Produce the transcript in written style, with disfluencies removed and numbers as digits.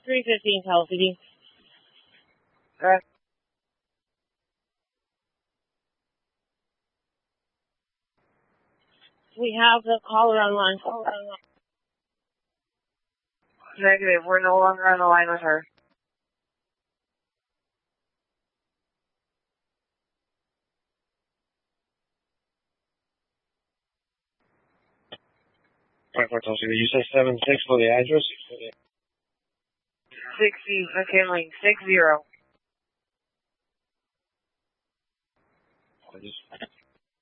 315 Palisades. We have the caller on line. Negative. We're no longer on the line with her. You say 76 for the address? 60 McKinley. 60. I just